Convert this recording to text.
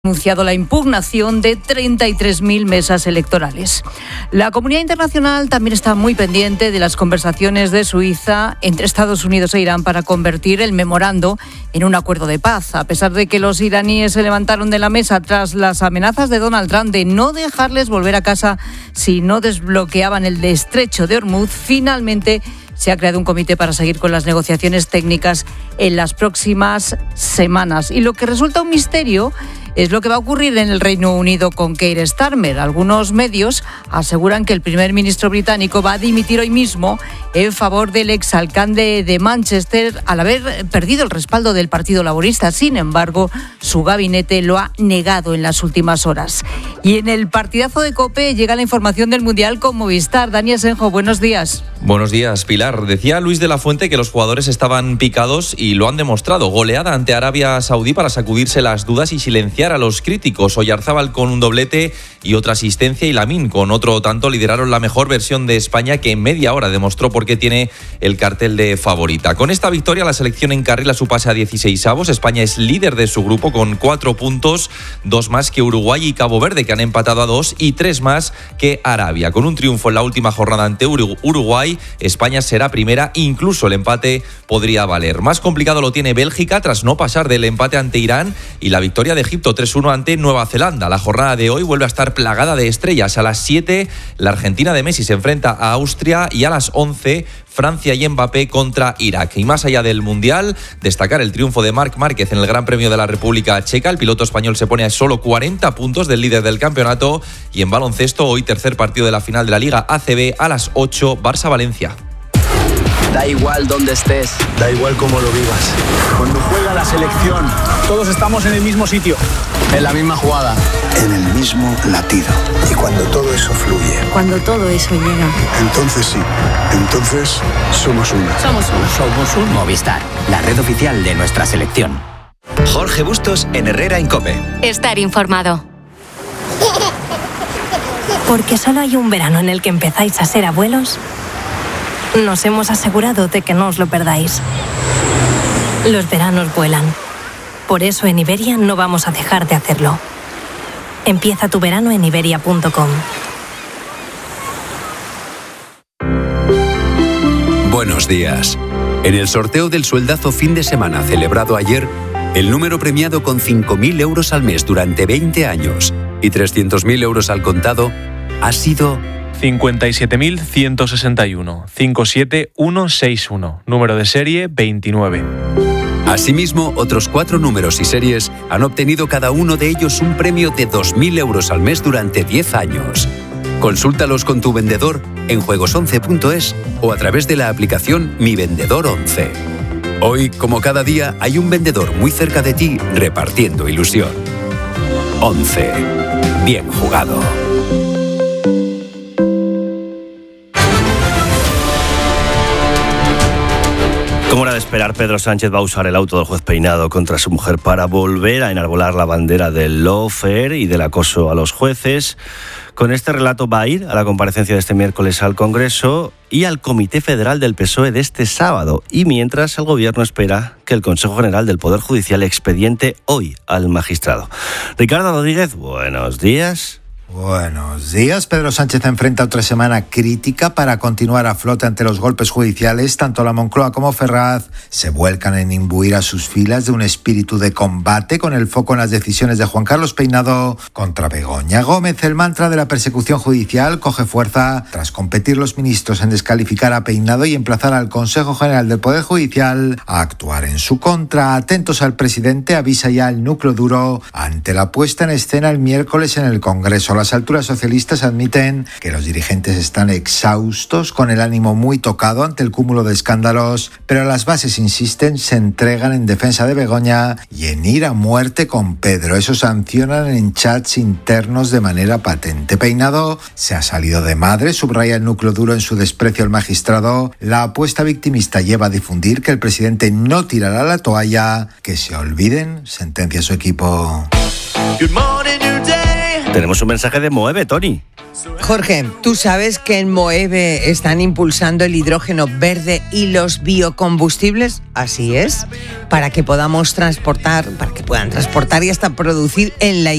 Anunciado la impugnación de 33.000 mesas electorales. La comunidad internacional también está muy pendiente de las conversaciones de Suiza entre Estados Unidos e Irán para convertir el memorando en un acuerdo de paz. A pesar de que los iraníes se levantaron de la mesa tras las amenazas de Donald Trump de no dejarles volver a casa si no desbloqueaban el estrecho de Hormuz, finalmente se ha creado un comité para seguir con las negociaciones técnicas en las próximas semanas. Y lo que resulta un misterio es lo que va a ocurrir en el Reino Unido con Keir Starmer. Algunos medios aseguran que el primer ministro británico va a dimitir hoy mismo en favor del exalcalde de Manchester al haber perdido el respaldo del Partido Laborista. Sin embargo, su gabinete lo ha negado en las últimas horas. Y en el partidazo de COPE llega la información del Mundial con Movistar. Dani Asenjo, buenos días. Buenos días, Pilar. Decía Luis de la Fuente que los jugadores estaban picados y lo han demostrado. Goleada ante Arabia Saudí para sacudirse las dudas y silenciar a los críticos. Oyarzábal con un doblete y otra asistencia, y Lamine con otro tanto lideraron la mejor versión de España, que en media hora demostró por qué tiene el cartel de favorita. Con esta victoria la selección encarrila su pase a 16avos. España es líder de su grupo con 4 puntos, 2 más que Uruguay y Cabo Verde, que han empatado a 2, y 3 más que Arabia. Con un triunfo en la última jornada ante Uruguay, España será primera, incluso el empate podría valer. Más complicado lo tiene Bélgica tras no pasar del empate ante Irán y la victoria de Egipto 3-1 ante Nueva Zelanda. La jornada de hoy vuelve a estar plagada de estrellas. A las 7, la Argentina de Messi se enfrenta a Austria, y a las 11, Francia y Mbappé contra Irak. Y más allá del Mundial, destacar el triunfo de Marc Márquez en el Gran Premio de la República Checa. El piloto español se pone a solo 40 puntos del líder del campeonato. Y en baloncesto, hoy tercer partido de la final de la Liga ACB a las 8, Barça-Valencia. Da igual dónde estés, da igual cómo lo vivas. Cuando juega la selección, todos estamos en el mismo sitio, en la misma jugada, en el mismo latido. Y cuando todo eso fluye, cuando todo eso llega, entonces sí, entonces somos uno. Somos un Movistar, la red oficial de nuestra selección. Jorge Bustos en Herrera en COPE. Estar informado. Porque solo hay un verano en el que empezáis a ser abuelos. Nos hemos asegurado de que no os lo perdáis. Los veranos vuelan. Por eso en Iberia no vamos a dejar de hacerlo. Empieza tu verano en iberia.com. Buenos días. En el sorteo del sueldazo fin de semana celebrado ayer, el número premiado con 5.000 euros al mes durante 20 años y 300.000 euros al contado ha sido 57.161, 57161, número de serie 29. Asimismo, otros 4 números y series han obtenido cada uno de ellos un premio de 2.000 euros al mes durante 10 años. Consúltalos con tu vendedor en juegos11.es o a través de la aplicación Mi Vendedor 11. Hoy, como cada día, hay un vendedor muy cerca de ti repartiendo ilusión. 11. Bien jugado. Como era de esperar, Pedro Sánchez va a usar el auto del juez Peinado contra su mujer para volver a enarbolar la bandera del lawfare y del acoso a los jueces. Con este relato va a ir a la comparecencia de este miércoles al Congreso y al Comité Federal del PSOE de este sábado. Y mientras, el Gobierno espera que el Consejo General del Poder Judicial expediente hoy al magistrado. Ricardo Rodríguez, buenos días. Buenos días. Pedro Sánchez enfrenta otra semana crítica para continuar a flote ante los golpes judiciales. Tanto la Moncloa como Ferraz se vuelcan en imbuir a sus filas de un espíritu de combate con el foco en las decisiones de Juan Carlos Peinado contra Begoña Gómez. El mantra de la persecución judicial coge fuerza tras competir los ministros en descalificar a Peinado y emplazar al Consejo General del Poder Judicial a actuar en su contra. Atentos al presidente, avisa ya el núcleo duro ante la puesta en escena el miércoles en el Congreso. Las alturas socialistas admiten que los dirigentes están exhaustos, con el ánimo muy tocado ante el cúmulo de escándalos, pero las bases insisten, se entregan en defensa de Begoña y en ir a muerte con Pedro. Eso sancionan en chats internos de manera patente. Peinado se ha salido de madre, subraya el núcleo duro en su desprecio al magistrado. La apuesta victimista lleva a difundir que el presidente no tirará la toalla, que se olviden, sentencia su equipo. Good morning, new day. Tenemos un mensaje de Moeve, Tony. Jorge, ¿tú sabes que en Moeve están impulsando el hidrógeno verde y los biocombustibles? Así es, para que puedan transportar y hasta producir en la